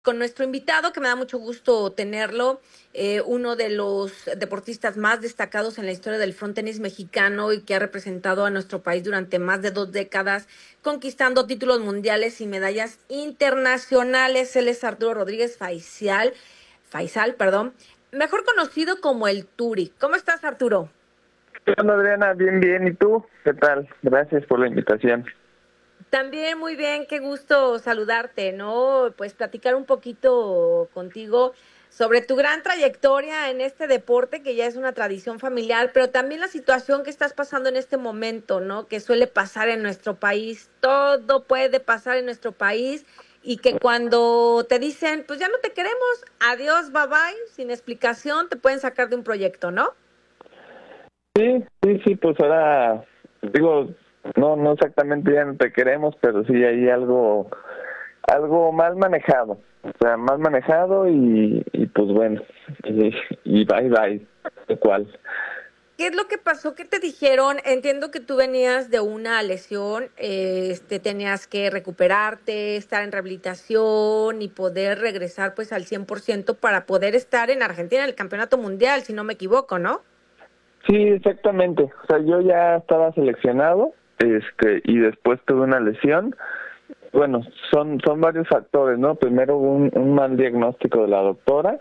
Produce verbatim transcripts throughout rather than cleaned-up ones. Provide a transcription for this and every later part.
Con nuestro invitado, que me da mucho gusto tenerlo, eh, uno de los deportistas más destacados en la historia del frontenis mexicano y que ha representado a nuestro país durante más de dos décadas, conquistando títulos mundiales y medallas internacionales. Él es Arturo Rodríguez Faisal, Faisal, perdón, mejor conocido como el Turi. ¿Cómo estás, Arturo? ¿Qué onda, Adriana? Bien, bien. ¿Y tú? ¿Qué tal? Gracias por la invitación. También muy bien, qué gusto saludarte, ¿no? Pues platicar un poquito contigo sobre tu gran trayectoria en este deporte que ya es una tradición familiar, pero también la situación que estás pasando en este momento, ¿no? Que suele pasar en nuestro país, todo puede pasar en nuestro país y que cuando te dicen, pues ya no te queremos, adiós, bye bye, sin explicación, te pueden sacar de un proyecto, ¿no? Sí, sí, sí, pues ahora, digo, no no exactamente ya no te queremos, pero sí hay algo algo mal manejado. O sea, mal manejado y, y pues bueno, y, y bye bye, tal cual. ¿Qué es lo que pasó? ¿Qué te dijeron? Entiendo que tú venías de una lesión, eh, este, tenías que recuperarte, estar en rehabilitación y poder regresar pues al cien por ciento para poder estar en Argentina en el Campeonato Mundial, si no me equivoco, ¿no? Sí, exactamente. O sea, yo ya estaba seleccionado, este, y después tuve una lesión. Bueno, son son varios factores, ¿no? Primero un, un mal diagnóstico de la doctora.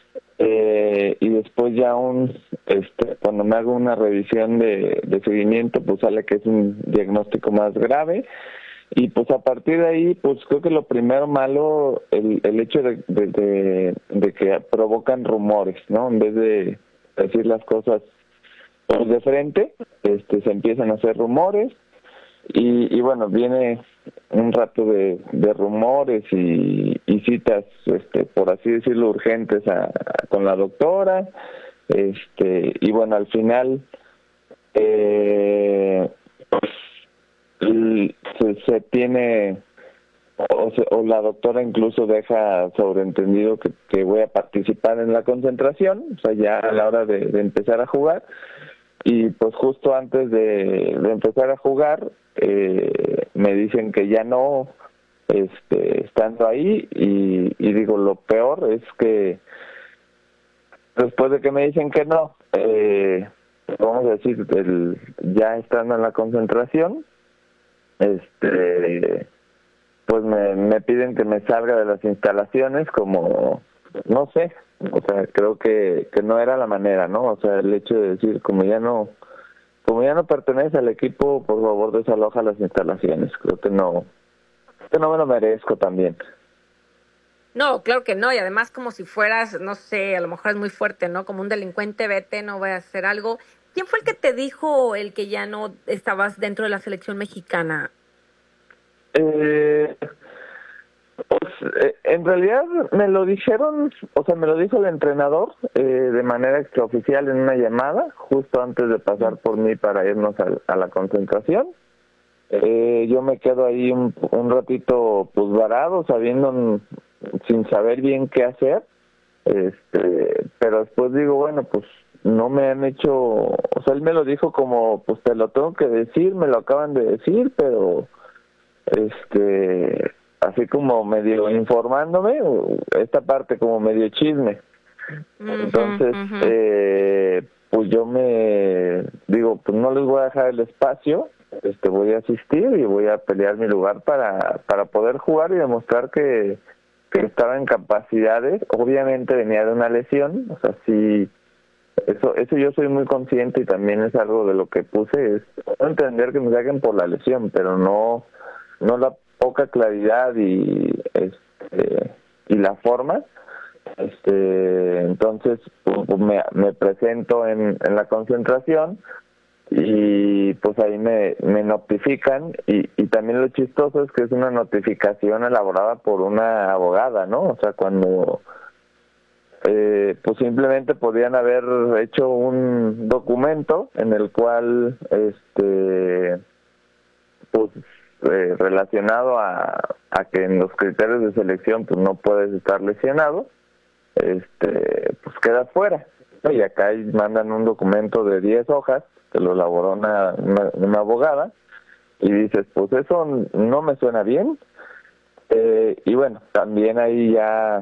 Eh, y después ya un este cuando me hago una revisión de, de seguimiento, pues sale que es un diagnóstico más grave. Y pues a partir de ahí, pues creo que lo primero malo, el, el hecho de, de, de, de que provocan rumores, ¿no? En vez de decir las cosas pues de frente, este se empiezan a hacer rumores. Y, y bueno, viene un rato de, de rumores y, y citas, este, por así decirlo, urgentes a, a- con la doctora. Este, y bueno, al final, eh, pues, l- se, se tiene, o, se- o la doctora incluso deja sobreentendido que, que voy a participar en la concentración, o sea, ya a la hora de, de empezar a jugar. Y pues justo antes de, de empezar a jugar, eh, me dicen que ya no, este, estando ahí, y, y digo, lo peor es que después de que me dicen que no, eh, vamos a decir, el, ya estando en la concentración, este, pues me, me piden que me salga de las instalaciones como, no sé, o sea, creo que, que no era la manera, ¿no? O sea, el hecho de decir, como ya no como ya no pertenece al equipo, por favor desaloja las instalaciones. Creo que no, que no me lo merezco también. No, claro que no, y además como si fueras, no sé, a lo mejor es muy fuerte, ¿no? Como un delincuente, vete, no voy a hacer algo. ¿Quién fue el que te dijo el que ya no estabas dentro de la selección mexicana? Eh, pues eh, en realidad me lo dijeron, o sea, me lo dijo el entrenador, eh, de manera extraoficial en una llamada, justo antes de pasar por mí para irnos a, a la concentración. Eh, yo me quedo ahí un, un ratito pues varado, sabiendo, sin saber bien qué hacer. Este, pero después digo, bueno, pues no me han hecho, o sea, él me lo dijo como, pues te lo tengo que decir, me lo acaban de decir, pero este, así como medio informándome, o esta parte como medio chisme. Ujú, Entonces, ujú. eh, pues yo me digo, pues no les voy a dejar el espacio, este, voy a asistir y voy a pelear mi lugar para, para poder jugar y demostrar que, que estaba en capacidades. Obviamente venía de una lesión, o sea, sí, eso, eso yo soy muy consciente y también es algo de lo que puse, es no entender que me saquen por la lesión, pero no, no la poca claridad y, este, y la forma. Este, entonces pues, pues, me, me presento en, en la concentración y pues ahí me, me notifican, y, y también lo chistoso es que es una notificación elaborada por una abogada, ¿no? O sea, cuando eh, pues simplemente podían haber hecho un documento en el cual este pues eh, relacionado a, a que en los criterios de selección pues no puedes estar lesionado, este pues quedas fuera, ¿no? Y acá mandan un documento de diez hojas que lo elaboró una, una, una abogada, y dices, pues eso no me suena bien, Eh, y bueno, también ahí ya